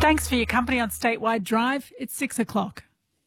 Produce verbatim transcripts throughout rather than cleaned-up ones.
Thanks for your company on Statewide Drive. It's six o'clock.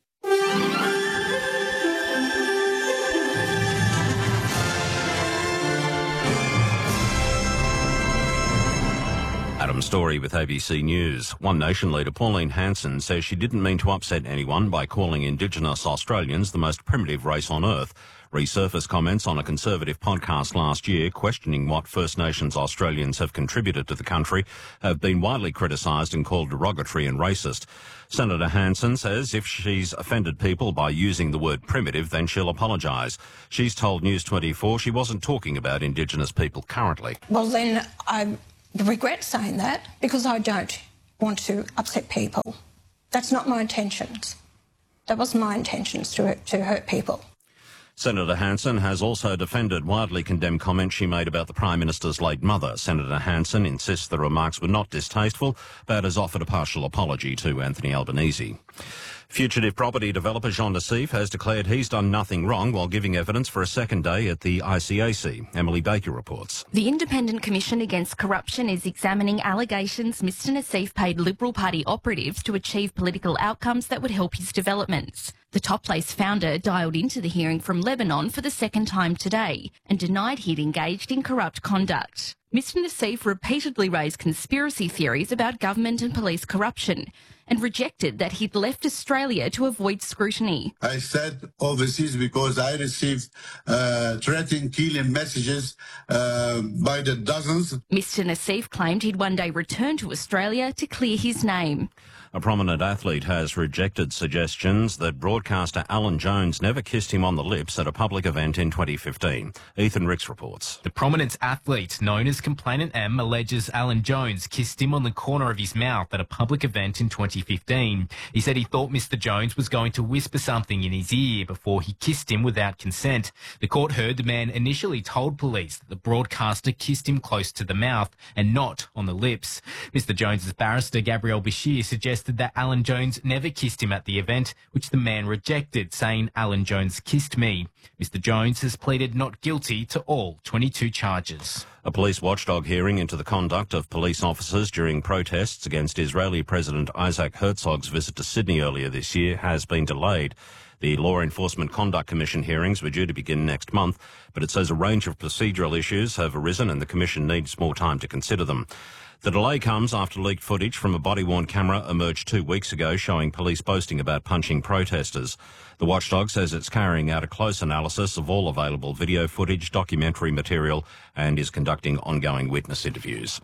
Adam Story with A B C News. One Nation leader Pauline Hanson says she didn't mean to upset anyone by calling Indigenous Australians the most primitive race on earth. Resurfaced comments on a Conservative podcast last year questioning what First Nations Australians have contributed to the country have been widely criticised and called derogatory and racist. Senator Hanson says if she's offended people by using the word primitive, then she'll apologise. She's told News twenty-four she wasn't talking about Indigenous people currently. Well, then I regret saying that because I don't want to upset people. That's not my intentions. That wasn't my intentions to, to hurt people. Senator Hanson has also defended widely condemned comments she made about the Prime Minister's late mother. Senator Hanson insists the remarks were not distasteful, but has offered a partial apology to Anthony Albanese. Fugitive property developer Jean Nassif has declared he's done nothing wrong while giving evidence for a second day at the I C A C. Emily Baker reports. The Independent Commission Against Corruption is examining allegations Mister Nassif paid Liberal Party operatives to achieve political outcomes that would help his developments. The Top Place founder dialed into the hearing from Lebanon for the second time today and denied he'd engaged in corrupt conduct. Mister Nassif repeatedly raised conspiracy theories about government and police corruption and rejected that he'd left Australia to avoid scrutiny. I said overseas because I received uh, threatening, killing messages uh, by the dozens. Mister Nassif claimed he'd one day return to Australia to clear his name. A prominent athlete has rejected suggestions that broadcaster Alan Jones never kissed him on the lips at a public event in twenty fifteen. Ethan Ricks reports. The prominent athlete known as Complainant M alleges Alan Jones kissed him on the corner of his mouth at a public event in twenty fifteen. He said he thought Mister Jones was going to whisper something in his ear before he kissed him without consent. The court heard the man initially told police that the broadcaster kissed him close to the mouth and not on the lips. Mister Jones's barrister Gabrielle Bashir suggested that Alan Jones never kissed him at the event, which the man rejected, saying Alan Jones kissed me. Mister Jones has pleaded not guilty to all twenty-two charges. A police watchdog hearing into the conduct of police officers during protests against Israeli President Isaac Herzog's visit to Sydney earlier this year has been delayed. The Law Enforcement Conduct Commission hearings were due to begin next month, but it says a range of procedural issues have arisen and the Commission needs more time to consider them. The delay comes after leaked footage from a body-worn camera emerged two weeks ago showing police boasting about punching protesters. The watchdog says it's carrying out a close analysis of all available video footage, documentary material, and is conducting ongoing witness interviews.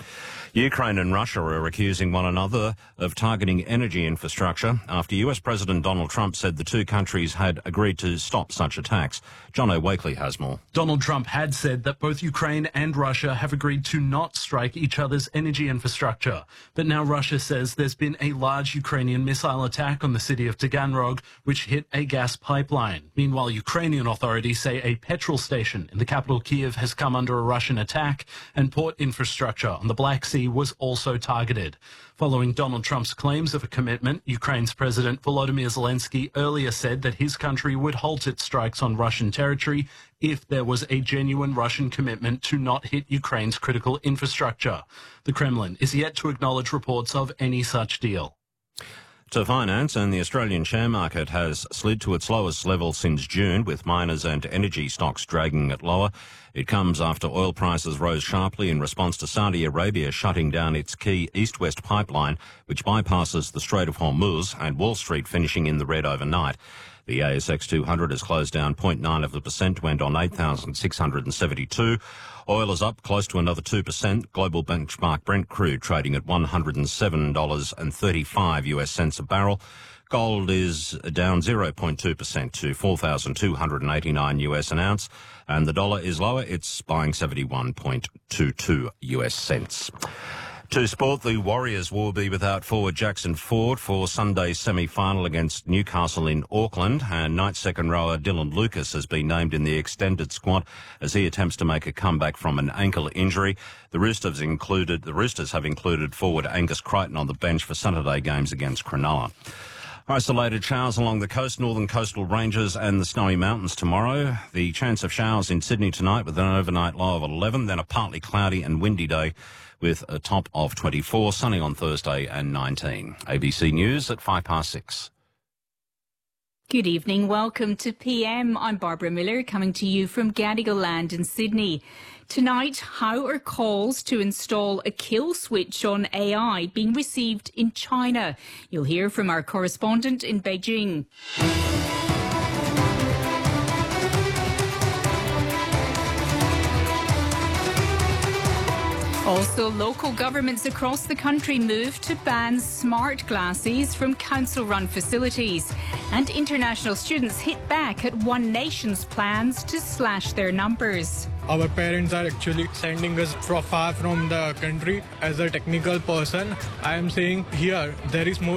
Ukraine and Russia are accusing one another of targeting energy infrastructure after U S President Donald Trump said the two countries had agreed to stop such attacks. John O'Wakely has more. Donald Trump had said that both Ukraine and Russia have agreed to not strike each other's energy infrastructure. But now Russia says there's been a large Ukrainian missile attack on the city of Taganrog, which hit a gas pipeline. Meanwhile, Ukrainian authorities say a petrol station in the capital Kyiv has come under a Russian attack, and port infrastructure on the Black Sea was also targeted. Following Donald Trump's claims of a commitment, Ukraine's President Volodymyr Zelensky earlier said that his country would halt its strikes on Russian territory if there was a genuine Russian commitment to not hit Ukraine's critical infrastructure. The Kremlin is yet to acknowledge reports of any such deal. To finance, and the Australian share market has slid to its lowest level since June, with miners and energy stocks dragging it lower. It comes after oil prices rose sharply in response to Saudi Arabia shutting down its key east-west pipeline, which bypasses the Strait of Hormuz, and Wall Street finishing in the red overnight. The A S X two hundred has closed down zero point nine of a percent, went on eight thousand six hundred seventy-two. Oil is up close to another two percent. Global benchmark Brent crude trading at one hundred seven dollars and thirty-five U S cents a barrel. Gold is down zero point two percent to four thousand two hundred eighty-nine U S an ounce. And the dollar is lower. It's buying seventy-one point two two U S cents. To sport, the Warriors will be without forward Jackson Ford for Sunday's semi-final against Newcastle in Auckland, and night second rower Dylan Lucas has been named in the extended squad as he attempts to make a comeback from an ankle injury. The Roosters included the Roosters have included forward Angus Crichton on the bench for Saturday games against Cronulla. Isolated showers along the coast, northern coastal ranges and the Snowy Mountains tomorrow. The chance of showers in Sydney tonight with an overnight low of eleven, then a partly cloudy and windy day with a top of twenty-four, sunny on Thursday and nineteen. A B C News at five past six. Good evening. Welcome to P M. I'm Barbara Miller coming to you from Gadigal Land in Sydney. Tonight, how are calls to install a kill switch on A I being received in China? You'll hear from our correspondent in Beijing. Also, local governments across the country move to ban smart glasses from council-run facilities. And international students hit back at One Nation's plans to slash their numbers. Our parents are actually sending us far from the country. As a technical person, I am saying here there is more